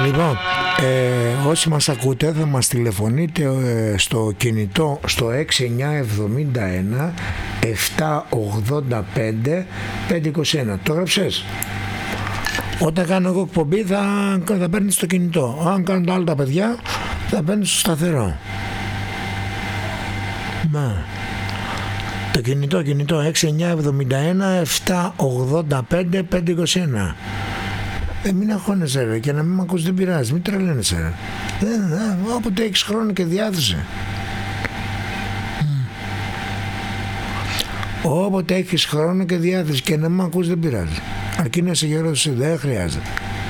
Λοιπόν, όσοι μας ακούτε θα μας τηλεφωνείτε στο κινητό στο 6971 785 521. Το έγραψες? Όταν κάνω εγώ εκπομπή θα παίρνεις στο κινητό. Αν κάνουν τα άλλα τα παιδιά θα παίρνεις στο σταθερό. Να. Το κινητό 6971 785 521. Μην αγχώνεσαι ρε, και να μην μ' ακούς δεν πειράζει, μην τρελαίνεσαι ρε. Όποτε έχεις χρόνο και διάθεση. Όποτε έχεις χρόνο και διάθεση και να μην μ' ακούς δεν πειράζει. Αρκεί να είσαι γερός, δεν χρειάζεται.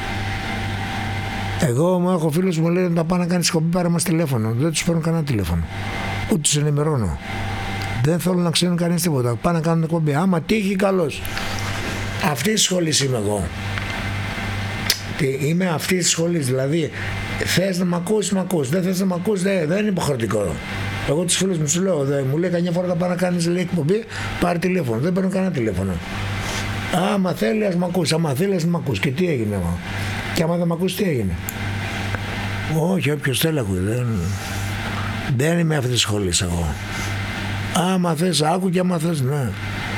Εγώ μου έχω φίλους μου λένε να πάω να κάνεις κομπή, πάρε μας τηλέφωνο. Δεν τους παίρνω κανένα τηλέφωνο. Ούτε τους ενημερώνω. Δεν θέλω να ξέρουν κανείς τίποτα. Πάω να κάνουν κομπή. Άμα τύχει καλώς. Αυτή τη σχολή είμαι εγώ. Είμαι αυτή τη σχολή. Δηλαδή, θες να μ' ακούσεις, μ' ακούς. Δεν θες να μ' ακούς, δεν είναι υποχρεωτικό. Εγώ τους φίλους μου σου λέω, μου λέει καμιά φορά θα πάω να κάνεις εκπομπή, πάρε τηλέφωνο. Δεν παίρνω κανένα τηλέφωνο. Άμα θέλει, ας μ' ακούσει. Άμα θέλει, ας μ' ακούσει. Και τι έγινε εγώ. Και άμα δεν μ' ακούσει, τι έγινε. Όχι, όποιος θέλει ακούει. Δεν είμαι αυτή τη σχολή εγώ. Άμα θες, άκου, και άμα θες, ναι.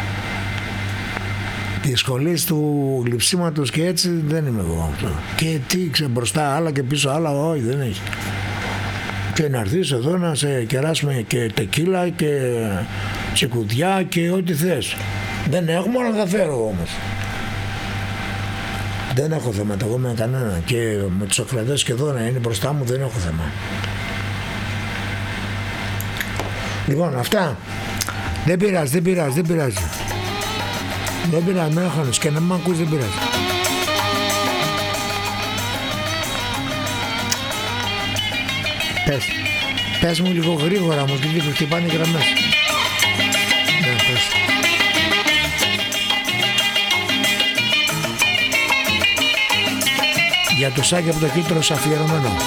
Τη σχολή του γλυψίματος και έτσι δεν είμαι εγώ αυτό. Και τι ξέρω, μπροστά άλλα και πίσω άλλα, όχι, δεν έχει. Και να έρθεις εδώ να σε κεράσουμε και τεκίλα και τσικουδιά και ό,τι θες. Δεν έχουμε, αλλά θα φέρω όμως. Δεν έχω θέματα εγώ με κανένα. Και με τους ακροατές και εδώ να είναι μπροστά μου δεν έχω θέμα. Λοιπόν, αυτά. Δεν πειράζει. Δεν πειράζει, μην αγχώνεσαι και να μην ακούς δεν πειράζει. Πες μου λίγο γρήγορα όμως, γιατί χτυπάνε οι γραμμές. Ναι, πες. Για το Σάκη από το Κύτρος αφιερωμένο.